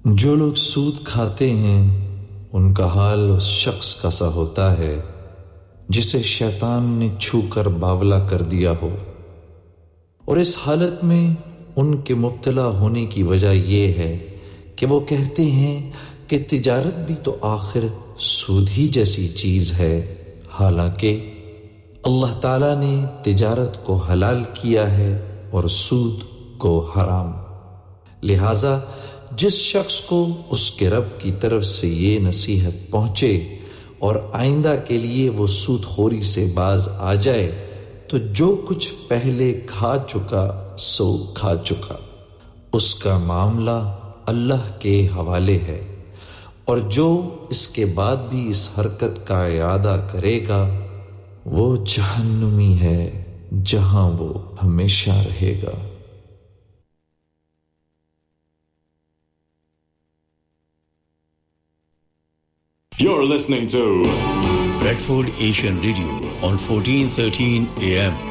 جو لوگ سود کھاتے ہیں ان کا حال اس شخص کا سا ہوتا ہے جسے شیطان نے چھو کر باولا کر دیا ہو، اور اس حالت میں ان کے مبتلا ہونے کی وجہ یہ ہے کہ وہ کہتے ہیں کہ تجارت بھی تو آخر سود ہی جیسی چیز ہے، حالانکہ اللہ تعالیٰ نے تجارت کو حلال کیا ہے اور سود کو حرام۔ لہذا جس شخص کو اس کے رب کی طرف سے یہ نصیحت پہنچے اور آئندہ کے لیے وہ سود خوری سے باز آ جائے تو جو کچھ پہلے کھا چکا سو کھا چکا، اس کا معاملہ اللہ کے حوالے ہے، اور جو اس کے بعد بھی اس حرکت کا اعادہ کرے گا وہ جہنمی ہے جہاں وہ ہمیشہ رہے گا۔ You're listening to Bradford Asian Radio on 1413 AM.